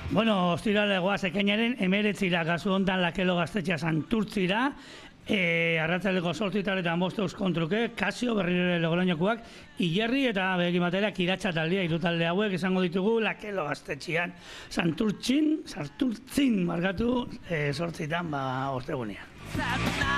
Bueno, ostirale goaz ekainaren 19 kasu hontan Lakelo gaztetxea Santurtzira, arratsaldeko 8:05 kontruke, Kasio berriro Logroñokoak, Ilerri eta berekin batera Kiratsa taldea, hiru talde hauek izango ditugu Lakelo gaztetxean Santurtzin markatu 8 ostegunean.